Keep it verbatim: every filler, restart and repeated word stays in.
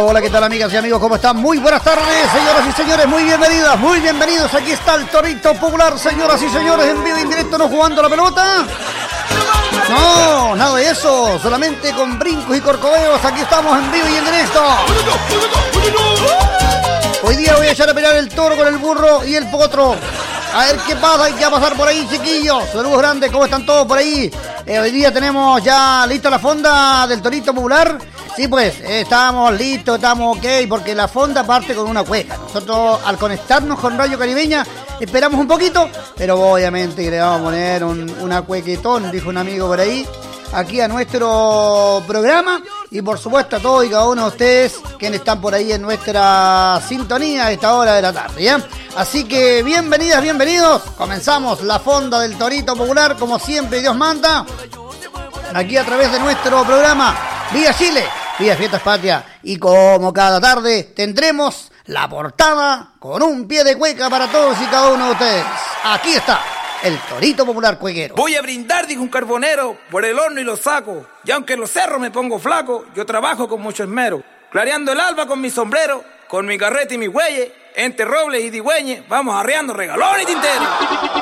Hola, ¿qué tal, amigas y amigos? ¿Cómo están? Muy buenas tardes, señoras y señores, muy bienvenidas, muy bienvenidos. Aquí está el Torito Popular, señoras y señores, en vivo y en directo, no jugando la pelota. No, nada de eso, solamente con brincos y corcoveos. Aquí estamos en vivo y en directo. Hoy día voy a echar a pelear el toro con el burro y el potro. A ver qué pasa, hay que pasar por ahí, chiquillos. Saludos grandes, ¿cómo están todos por ahí? Eh, hoy día tenemos ya lista la fonda del Torito Popular. Sí, pues, eh, estamos listos, estamos ok, porque la fonda parte con una cueca. Nosotros, al conectarnos con Radio Caribeña, esperamos un poquito, pero obviamente que le vamos a poner un, una cuequetón, dijo un amigo por ahí, aquí a nuestro programa. Y por supuesto a todos y cada uno de ustedes quienes están por ahí en nuestra sintonía a esta hora de la tarde, ¿ya? Así que bienvenidas, bienvenidos. Comenzamos la fonda del Torito Popular, como siempre Dios manda, aquí a través de nuestro programa Vía Chile, Vía Fiestas Patrias. Y como cada tarde tendremos la portada con un pie de cueca para todos y cada uno de ustedes. Aquí está el Torito Popular Cuequero. Voy a brindar, dijo un carbonero, por el horno y los sacos. Y aunque en los cerros me pongo flaco, yo trabajo con mucho esmero. Clareando el alba con mi sombrero, con mi carreta y mi güeyes, entre robles y digüeñes, vamos arreando regalones y tinteros.